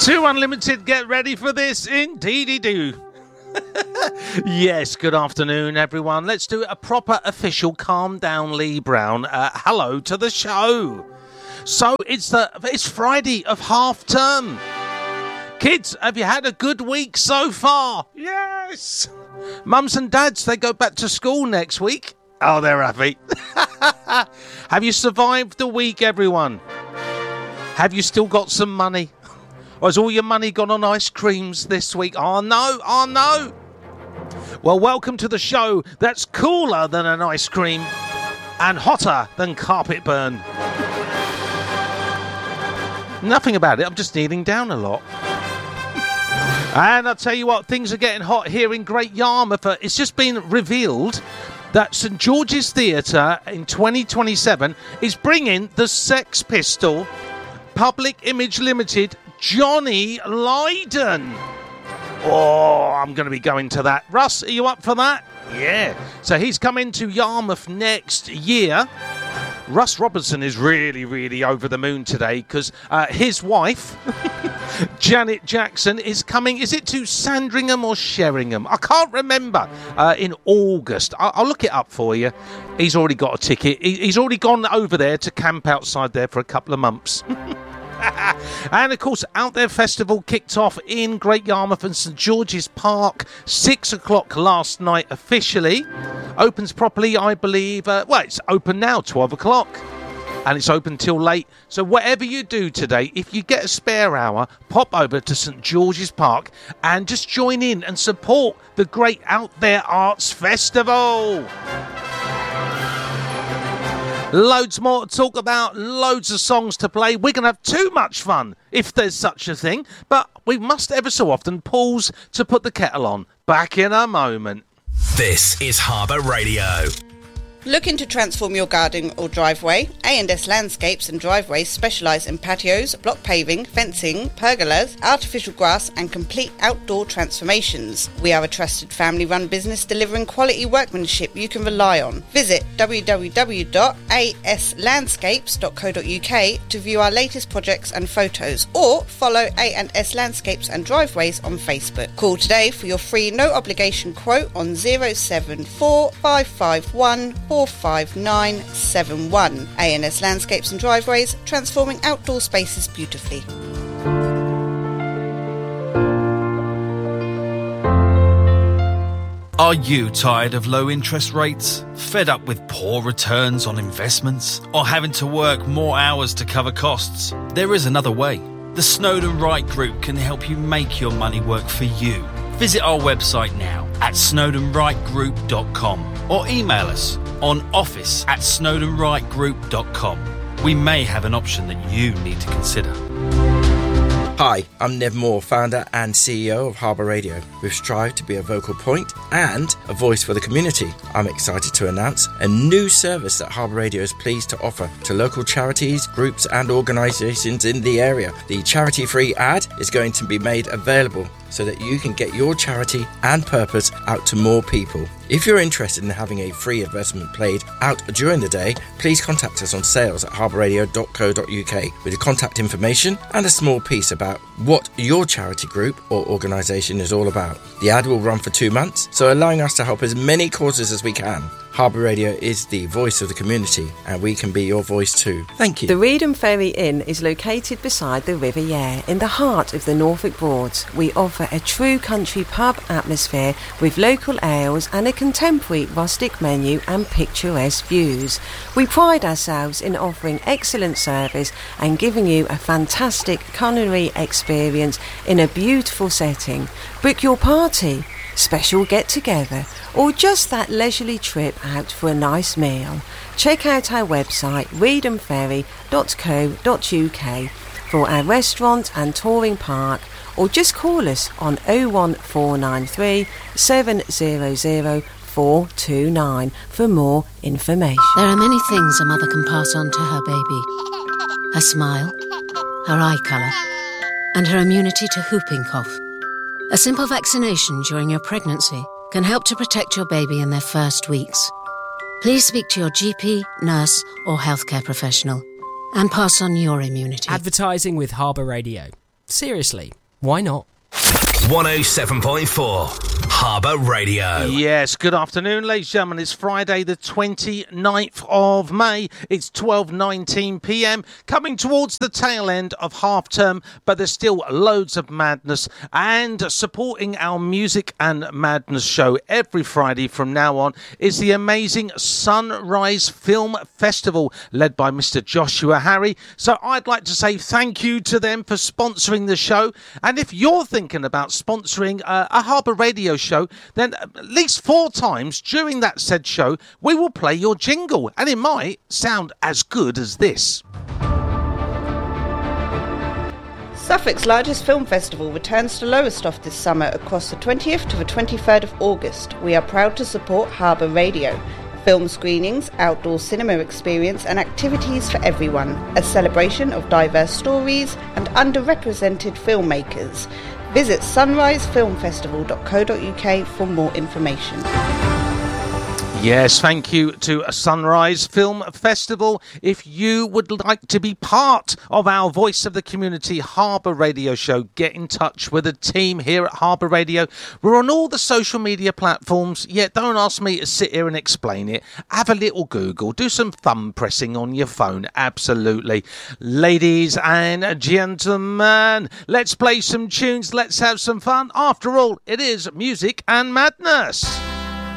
Two Unlimited, get ready for this. Indeedy do. Yes, good afternoon, everyone. Let's do a proper official calm down, Lee Brown. Hello to the show. So it's Friday of half term. Kids, have you had a good week so far? Yes. Mums and dads, they go back to school next week. Oh, they're happy. Have you survived the week, everyone? Have you still got some money? Or has all your money gone on ice creams this week? Oh no. Well, welcome to the show that's cooler than an ice cream and hotter than carpet burn. Nothing about it, I'm just kneeling down a lot. And I'll tell you what, things are getting hot here in Great Yarmouth. It's just been revealed that St George's Theatre in 2027 is bringing the Sex Pistol, Public Image Limited, Johnny Lydon. Oh, I'm going to be going to that. Russ, are you up for that? Yeah. So he's coming to Yarmouth next year. Russ Robertson is really over the moon today because his wife, Janet Jackson, is coming. Is it to Sandringham or Sheringham? I can't remember. In August. I'll look it up for you. He's already got a ticket. He's already gone over there to camp outside there for a couple of months. And of course, Out There Festival kicked off in Great Yarmouth and St George's Park 6 o'clock last night officially. Opens properly, I believe. It's open now, 12 o'clock. And it's open till late. So whatever you do today, if you get a spare hour, pop over to St George's Park and just join in and support the Great Out There Arts Festival. Loads more to talk about, loads of songs to play. We're going to have too much fun, if there's such a thing. But we must ever so often pause to put the kettle on. Back in a moment. This is Harbour Radio. Looking to transform your garden or driveway? A&S Landscapes and Driveways specialise in patios, block paving, fencing, pergolas, artificial grass and complete outdoor transformations. We are a trusted family-run business delivering quality workmanship you can rely on. Visit www.aslandscapes.co.uk to view our latest projects and photos, or follow A&S Landscapes and Driveways on Facebook. Call today for your free no-obligation quote on 074 551 45971. A&S Landscapes and Driveways, transforming outdoor spaces beautifully. Are you tired of low interest rates? Fed up with poor returns on investments? Or having to work more hours to cover costs? There is another way. The Snowdon Wright Group can help you make your money work for you. Visit our website now at snowdonwrightgroup.com or email us on office@snowdonwrightgroup.com. We may have an option that you need to consider. Hi, I'm Nev Moore, founder and CEO of Harbour Radio. We've strived to be a vocal point and a voice for the community. I'm excited to announce a new service that Harbour Radio is pleased to offer to local charities, groups and organisations in the area. The charity-free ad is going to be made available so that you can get your charity and purpose out to more people. If you're interested in having a free advertisement played out during the day, please contact us on sales@harbourradio.co.uk with your contact information and a small piece about what your charity group or organisation is all about. The ad will run for 2 months, so allowing us to help as many causes as we can. Harbour Radio is the voice of the community, and we can be your voice too. Thank you. The Reedham Ferry Inn is located beside the River Yare, in the heart of the Norfolk Broads. We offer a true country pub atmosphere with local ales and a contemporary rustic menu and picturesque views. We pride ourselves in offering excellent service and giving you a fantastic culinary experience in a beautiful setting. Book your party, special get-together, or just that leisurely trip out for a nice meal. Check out our website reedhamferry.co.uk for our restaurant and touring park, or just call us on 01493 700 429 for more information. There are many things a mother can pass on to her baby. Her smile, her eye colour, and her immunity to whooping cough. A simple vaccination during your pregnancy can help to protect your baby in their first weeks. Please speak to your GP, nurse or healthcare professional and pass on your immunity. Advertising with Harbour Radio. seriously, why not? 107.4 Harbour Radio. Yes, good afternoon, ladies and gentlemen. It's Friday the 29th of May. It's 12:19 p.m. Coming towards the tail end of half term, but there's still loads of madness. And supporting our Music and Madness show every Friday from now on is the amazing Sunrise Film Festival, led by Mr. Joshua Harry. So I'd like to say thank you to them for sponsoring the show. And if you're thinking about sponsoring a Harbour Radio show, then at least 4 times during that said show we will play your jingle, and it might sound as good as this. Suffolk's largest film festival returns to Lowestoft this summer across the 20th to the 23rd of August. We are proud to support Harbour Radio. Film screenings, outdoor cinema experience and activities for everyone. A celebration of diverse stories and underrepresented filmmakers. Visit sunrisefilmfestival.co.uk for more information. Yes, thank you to Sunrise Film Festival. If you would like to be part of our Voice of the Community Harbour Radio show, get in touch with the team here at Harbour Radio. We're on all the social media platforms, yet don't ask me to sit here and explain it. Have a little Google, do some thumb pressing on your phone, absolutely. Ladies and gentlemen, let's play some tunes, let's have some fun. After all, it is Music and Madness.